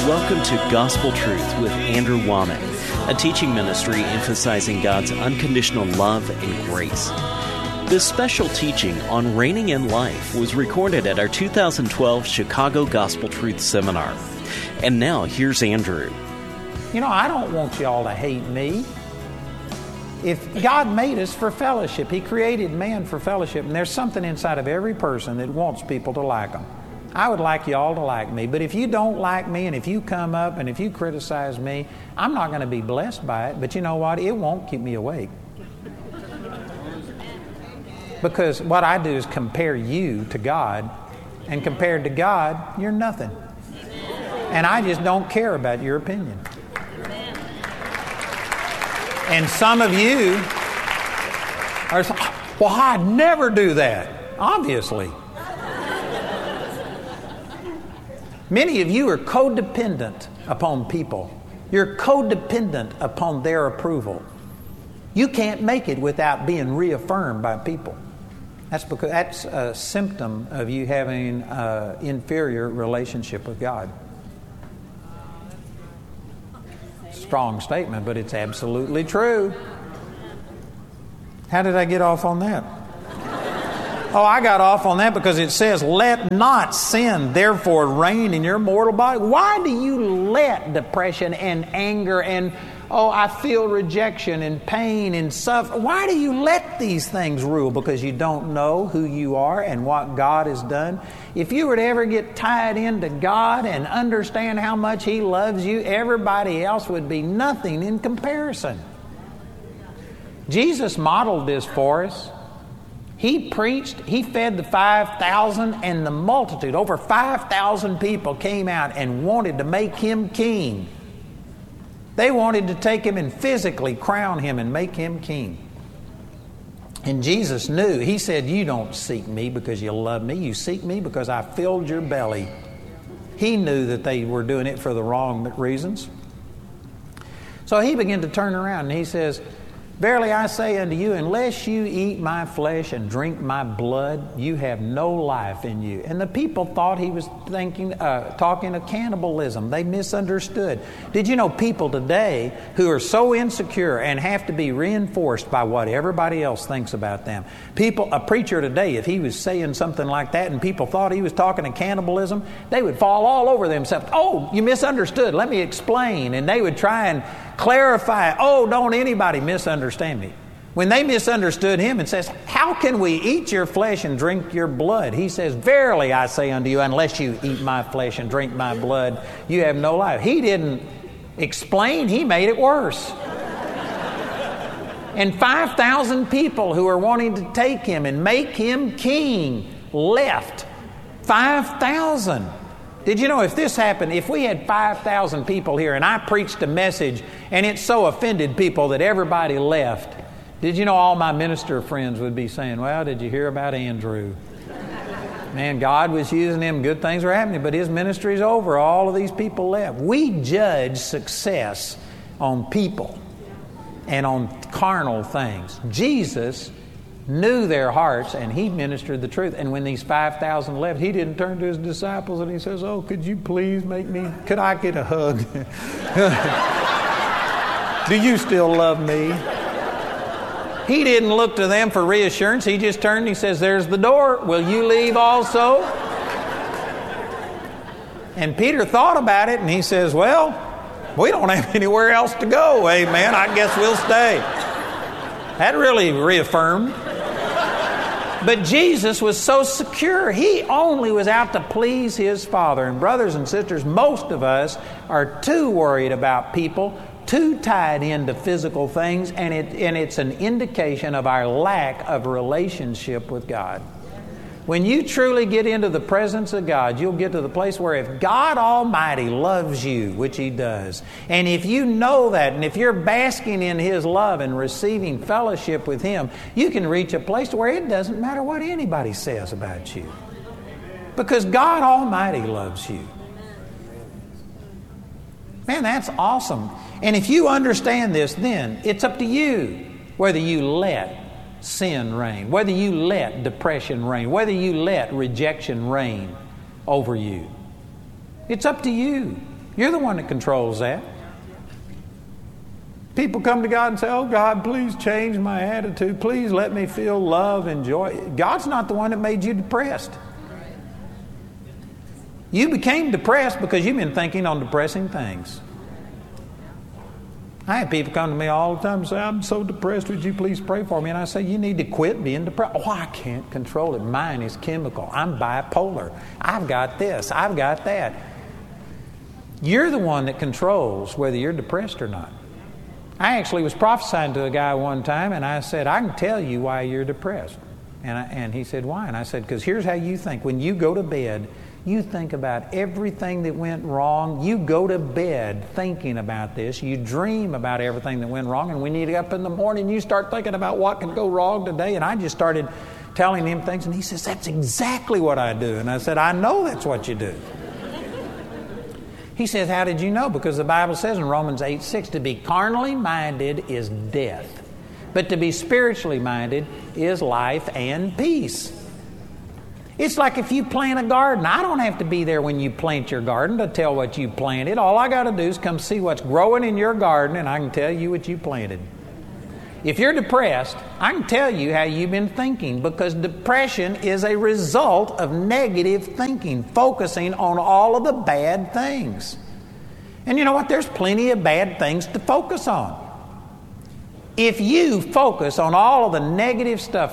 Welcome to Gospel Truth with Andrew Womack, a teaching ministry emphasizing God's unconditional love and grace. This special teaching on reigning in life was recorded at our 2012 Chicago Gospel Truth Seminar. And now, here's Andrew. You know, I don't want y'all to hate me. If God made us for fellowship, He created man for fellowship, and there's something inside of every person that wants people to like them. I would like y'all to like me, but if you don't like me and if you come up and if you criticize me, I'm not going to be blessed by it, but you know what? It won't keep me awake. Because what I do is compare you to God, and compared to God, you're nothing. And I just don't care about your opinion. And some of you are, well, I'd never do that. Obviously. Many of you are codependent upon people. You're codependent upon their approval. You can't make it without being reaffirmed by people. That's a symptom of you having an inferior relationship with God. Strong statement, but it's absolutely true. How did I get off on that? Oh, I got off on that because it says, let not sin therefore reign in your mortal body. Why do you let depression and anger and, I feel rejection and pain and suffering? Why do you let these things rule? Because you don't know who you are and what God has done. If you were to ever get tied into God and understand how much He loves you, everybody else would be nothing in comparison. Jesus modeled this for us. He preached, He fed the 5,000 and the multitude. Over 5,000 people came out and wanted to make Him king. They wanted to take Him and physically crown Him and make Him king. And Jesus knew. He said, you don't seek me because you love me. You seek me because I filled your belly. He knew that they were doing it for the wrong reasons. So He began to turn around and He says, verily I say unto you, unless you eat my flesh and drink my blood, you have no life in you. And the people thought He was talking of cannibalism. They misunderstood. Did you know people today who are so insecure and have to be reinforced by what everybody else thinks about them? A preacher today, if he was saying something like that and people thought he was talking of cannibalism, they would fall all over themselves. Oh, you misunderstood. Let me explain. And they would try and clarify. Oh, don't anybody misunderstand me. When they misunderstood Him and says, how can we eat your flesh and drink your blood? He says, verily I say unto you, unless you eat my flesh and drink my blood, you have no life. He didn't explain, He made it worse. And 5,000 people who are wanting to take Him and make Him king left. 5,000. Did you know if this happened, if we had 5,000 people here and I preached a message and it so offended people that everybody left, did you know all my minister friends would be saying, well, did you hear about Andrew? Man, God was using him, good things were happening, but his ministry's over. All of these people left. We judge success on people and on carnal things. Jesus knew their hearts, and He ministered the truth. And when these 5,000 left, He didn't turn to His disciples and He says, oh, could you please could I get a hug? Do you still love me? He didn't look to them for reassurance. He just turned and He says, there's the door. Will you leave also? And Peter thought about it and he says, well, we don't have anywhere else to go. Amen. I guess we'll stay. That really reaffirmed. But Jesus was so secure. He only was out to please His Father. And brothers and sisters, most of us are too worried about people, too tied into physical things, and it's an indication of our lack of relationship with God. When you truly get into the presence of God, you'll get to the place where if God Almighty loves you, which He does, and if you know that, and if you're basking in His love and receiving fellowship with Him, you can reach a place where it doesn't matter what anybody says about you. Because God Almighty loves you. Man, that's awesome. And if you understand this, then it's up to you whether you let sin reign, whether you let depression reign, whether you let rejection reign over you. It's up to you. You're the one that controls that. People come to God and say, oh God, please change my attitude. Please let me feel love and joy. God's not the one that made you depressed. You became depressed because you've been thinking on depressing things. I have people come to me all the time and say, I'm so depressed, would you please pray for me? And I say, you need to quit being depressed. Oh, I can't control it. Mine is chemical. I'm bipolar. I've got this. I've got that. You're the one that controls whether you're depressed or not. I actually was prophesying to a guy one time, and I said, I can tell you why you're depressed. And he said, why? And I said, because here's how you think. When you go to bed, you think about everything that went wrong. You go to bed thinking about this. You dream about everything that went wrong. And when you get up in the morning, you start thinking about what could go wrong today. And I just started telling him things. And he says, that's exactly what I do. And I said, I know that's what you do. He says, how did you know? Because the Bible says in Romans 8:6, to be carnally minded is death. But to be spiritually minded is life and peace. It's like if you plant a garden. I don't have to be there when you plant your garden to tell what you planted. All I got to do is come see what's growing in your garden, and I can tell you what you planted. If you're depressed, I can tell you how you've been thinking, because depression is a result of negative thinking, focusing on all of the bad things. And you know what? There's plenty of bad things to focus on. If you focus on all of the negative stuff